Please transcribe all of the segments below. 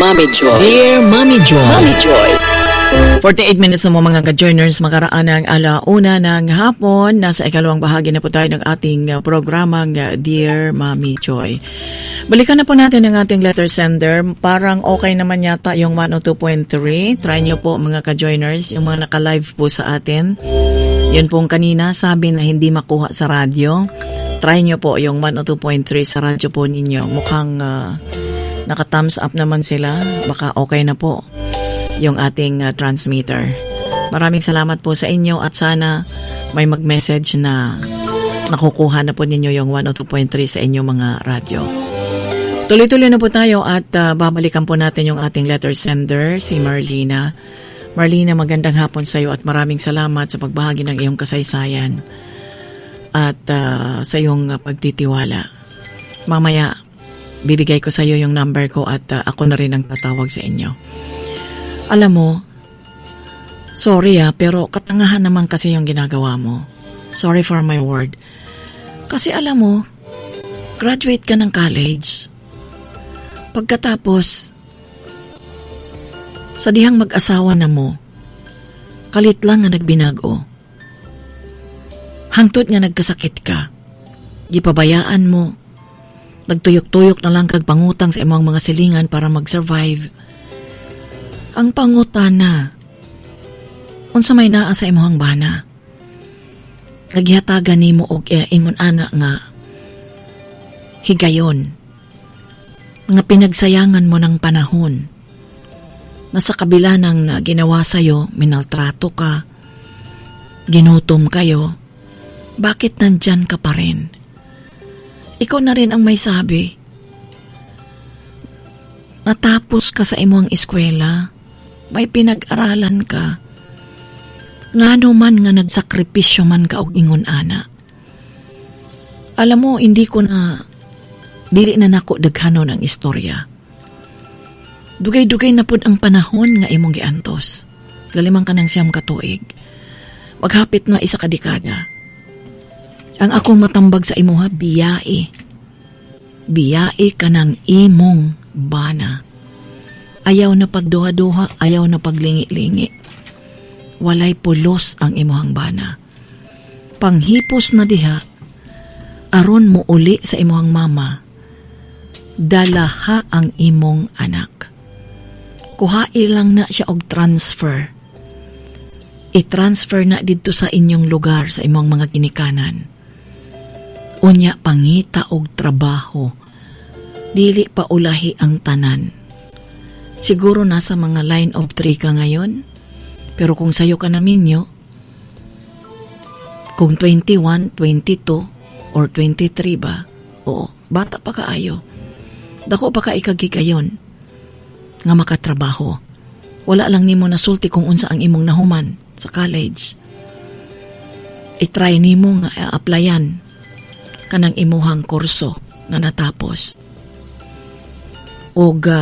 Mommy Joy. Dear Mommy Joy. Mommy Joy. 48 minutes na mo mga ka-joiners, makaraan ng alauna ng hapon. Nasa ikalawang bahagi na po tayo ng ating programang Dear Mommy Joy. Balikan na po natin ang ating letter sender. Parang okay naman yata yung 102.3. Try nyo po mga ka-joiners, yung mga naka-live po sa atin. Yun pong kanina sabi na hindi makuha sa radyo. Try nyo po yung 102.3 sa radyo po ninyo. Mukhang naka-thumbs up naman sila. Baka okay na po yung ating transmitter. Maraming salamat po sa inyo at sana may mag-message na nakukuha na po ninyo yung 102.3 sa inyong mga radyo. Tuloy-tuloy na po tayo at babalikan po natin yung ating letter sender, si Marlina. Marlina, magandang hapon sa iyo at maraming salamat sa pagbahagi ng iyong kasaysayan at sa iyong pagtitiwala. Mamaya, bibigay ko sa iyo yung number ko at ako na rin ang tatawag sa inyo. Alam mo, sorry pero katangahan naman kasi yung ginagawa mo. Sorry for my word. Kasi alam mo, graduate ka ng college. Pagkatapos, sa dihang mag-asawa na mo, kalit lang nga nagbinago. Hangtod nga nagkasakit ka. Gipabayaan mo. Nagtuyok-tuyok na lang kag pangutang sa imong mga silingan para mag-survive. Ang pangutana, unsa may naa sa imong bana. Naghihatagan nimo og ingon ana nga higayon. Nga pinagsayangan mo ng panahon. Nasa kabila ng ginawa sa'yo, minaltrato ka, ginutom kayo, bakit nandyan ka pa rin? Ikaw na rin ang may sabi. Natapos ka sa imong eskwela, may pinag-aralan ka, ngano man nga nagsakripisyo man ka og ingon ana. Alam mo, dili na nako daghanon ang istorya. Dugay-dugay na pud ang panahon nga imong giantos. Lalimang ka ng 9 ka tuig. Maghapit na 1 ka dekada. Ang akong matambag sa imo biyae. Biyae ka ng imong bana. Ayaw na pagduha-duha, ayaw na paglingi-lingi. Walay pulos ang imuhang bana. Panghipos na diha, aron mo uli sa imuhang mama, dalaha ang imong anak. Kuhai lang na siya og transfer. I-transfer na dito sa inyong lugar, sa imong mga ginikanan. Unya pangita og trabaho. Dili pa ulahi ang tanan. Siguro nasa mga line of 3 ka ngayon. Pero kung sayo ka na minyo, kung 21, 22, or 23 ba, oo, bata pa kaayo. Dako pa ka ikagigayon nga makatrabaho. Wala lang nimo nasulti kung unsa ang imong nahuman sa college. I-try nimo nga applyan kanang imuhang kurso nga natapos. Og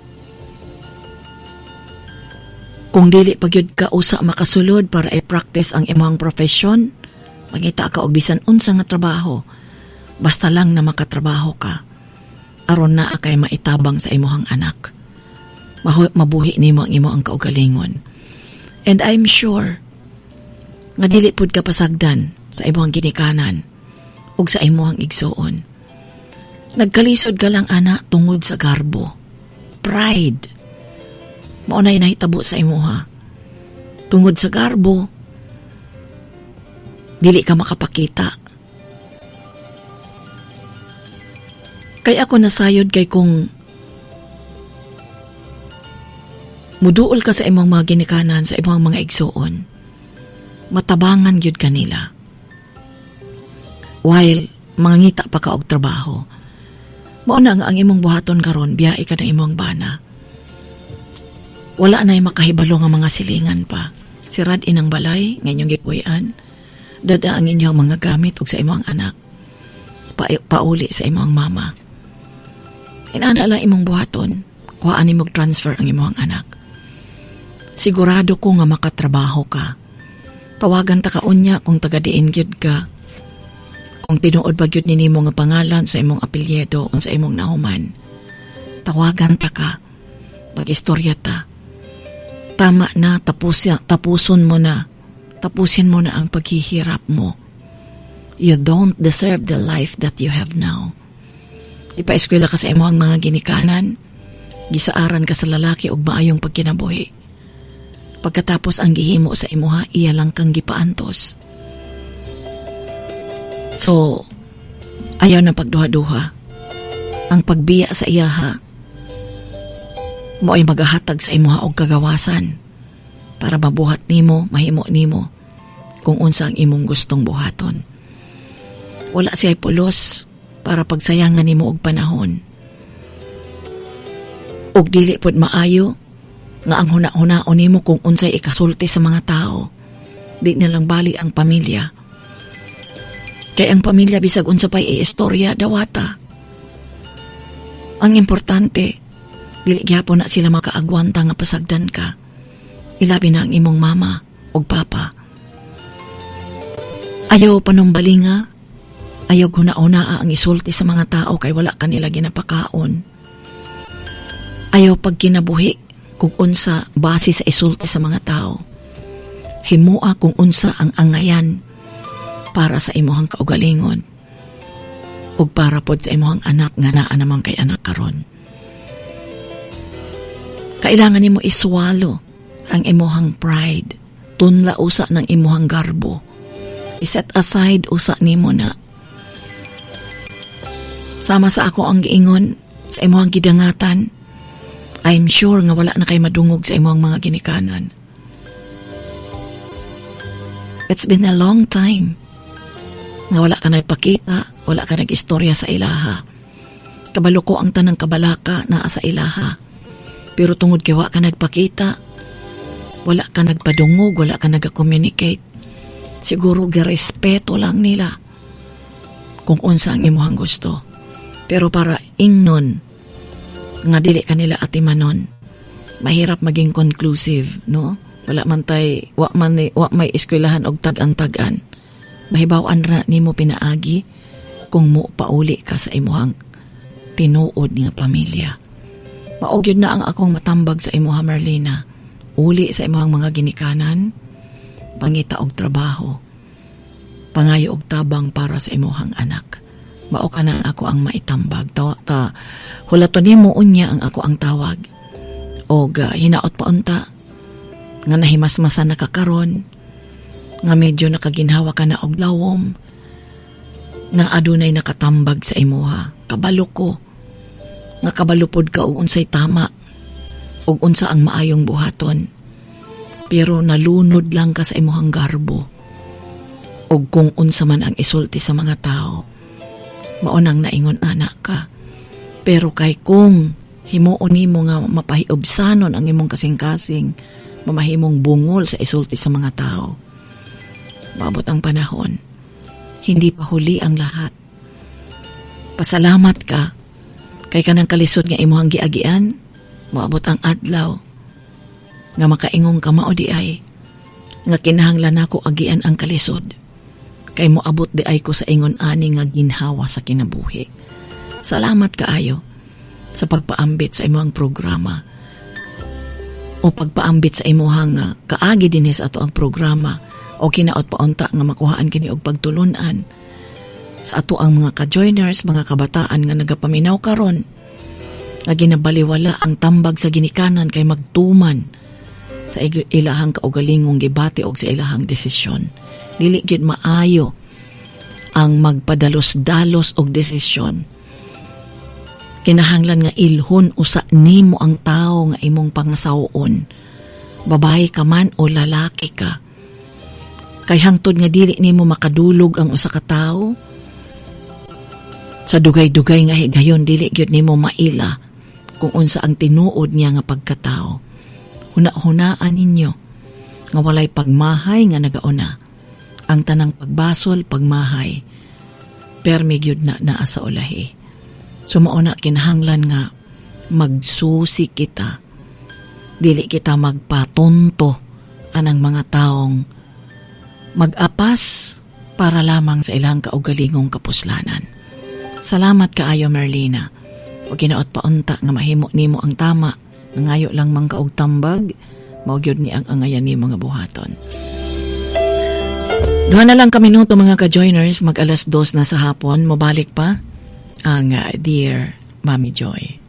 kung dili pagyud ka usa makasulod para i-practice ang imong profession, mangita ka og bisan unsa nga trabaho. Basta lang na makatrabaho ka. Aron na kay maitabang sa imong anak. Mabuhi nimo ang imong kaugalingon. And I'm sure nga dili pud ka pasagdan sa imong ginikanan ug sa imong igsuon. Nagkalisod ka lang ana tungod sa garbo. Pride. Maunay nahitabo sa imuha. Tungod sa garbo, dili ka makapakita. Kay ako nasayod kay kung muduol ka sa imong mga ginikanan, sa imong mga igsuon, matabangan gyud kanila. While mangita pa ka og trabaho, mauna nga ang imong buhaton karon, biyae ka na imong bana. Wala na'y makahibalo nga mga silingan pa. Sirad inang balay, ngayong gipuyan, dada ang inyong mga gamit ug sa imong anak. Pauli sa imong mama. Inana lang imong buhaton, kuhaan imong transfer ang imong anak. Sigurado ko nga makatrabaho ka. Tawagan ta kaunya kung taga-diin gyud ka. Kung tinuod ba gyud nimo nga pangalan sa imong apelyido o sa imong nahuman. Tawagan ta ka. Mag-istorya ta. Tama na, tapusin mo na ang paghihirap mo. You don't deserve the life that you have now. Ipaeskwela ka sa imo ang mga ginikanan, gisaaran ka sa lalaki og maayong pagkinabuhi. Pagkatapos ang gihimo sa imuha, iya lang kang gipaantos. So, ayaw na pagduha-duha. Ang pagbiya sa iyaha, mo ay magahatag sa imuha og kagawasan para mabuhat nimo, mahimo nimo kung unsa ang imong gustong buhaton. Wala siya'y pulos para pagsayangan nimo og panahon. Og dili pod maayo nga ang huna-hunaon nimo kung unsay ikasulti sa mga tao. Di nilang bali ang pamilya. Kay ang pamilya bisag unsa pa'y istorya dawata. Ang importante, dili gyapon na sila makaagwanta nga pasagdan ka. Ilabi na ang imong mama o papa. Ayaw panumbalinga, ayaw huna-hunaa ang isulti sa mga tao kay wala kanila ginapakaon. Ayaw pagkinabuhi kung unsa base sa isulti sa mga tao. Himua kung unsa ang angayan para sa imuhang kaugalingon ug para pod sa imuhang anak nga naa naman kay anak karon. Kailangan nimo iswalo ang imuhang pride, tunla usa ng imuhang garbo. Iset aside usa nimo na. Sama sa ako ang giingon sa imuhang gidangatan, I'm sure nga wala na kay madungog sa imuhang mga ginikanan. It's been a long time nga wala ka nagpakita, wala ka nag-istorya sa ilaha. Kabalo ko ang tanang kabalaka naa sa ilaha. Pero tungod kay wala ka nagpakita, wala ka nagpadungog, wala ka nag-communicate. Siguro girespeto lang nila kung unsa ang imuhang gusto. Pero para ingnon nga dili kanila atimanon, mahirap maging conclusive, no? Wala man tay, wa may eskwelahan og tag-an-tagan. Mahibaw-an ra nimo pinaagi kung mo pauli ka sa imuhang tinuod nga pamilya. Maogyod na ang akong matambag sa imuha, Marlena. Uli sa imuhang mga ginikanan, pangita og trabaho, pangayo og tabang para sa imuhang anak. Mao ka na ako ang maitambag. Hulaton nimo unya ang ako ang tawag. Og hinaot pa unta nga nahimasmasan na kakaron, nga medyo nakaginhawa ka na og lawom, nga adunay nakatambag sa imuha. Kabalo ko nga kabalupod ka og unsay tama og unsa ang maayong buhaton, pero nalunod lang ka sa imuhang garbo og kung unsa man ang isulti sa mga tao. Maunang naingon anak ka, pero kay kung himuon nimo nga mapahiobsanon ang imong kasing-kasing, mamahimong bungol sa isulti sa mga tao, maabot ang panahon, hindi pa huli ang lahat. Pasalamat ka kay kanang kalisod nga imuhang giagian, maabot ang adlaw nga makaingong ka mao di ay nga kinahanglan nako agian ang kalisod kay moabot di ay ko sa ingon ani nga ginhawa sa kinabuhi. Salamat kaayo sa pagpaambit sa imuhang programa o pagpaambit sa imuhang kaagi dinhi sa ato ang programa o kinaot paunta nga makuhaan kini og pagtulunan sa ato ang mga ka-joiners, mga kabataan nga nagapaminaw karon nga ginabaliwala ang tambag sa ginikanan kay magtuman sa ilahang kaugalingong gibati og sa ilahang desisyon. Dili gyud maayo ang magpadalos-dalos og desisyon. Kinahanglan nga ilhon usa nimo ang tao nga imong pangasawon. Babae ka man o lalaki ka. Kay hangtod nga dili nimo makadulog ang usa ka tawo sa dugay-dugay nga higayon, dili gyud nimo maila kung unsa ang tinuod niya nga pagkatao. Huna-hunaan ninyo nga walay pagmahay nga nagauna. Ang tanang pagbasol, pagmahay, permi gyud na naa sa ulahi. Sumauna kinahanglan nga magsusi kita. Dili kita magpatunto anang mga taong mag-apas para lamang sa ilang kaugalingong kapuslanan. Salamat kaayo, Marlena. O ginaot paunta nga mahimo nimo ang tama Ngayo lang mang kaog tambag, maugyod ni ang angayan ni mga buhaton. Duha na lang kaminuto mga ka-joiners, mag 2:00 na sa hapon, mabalik pa ang Dear Mami Joy.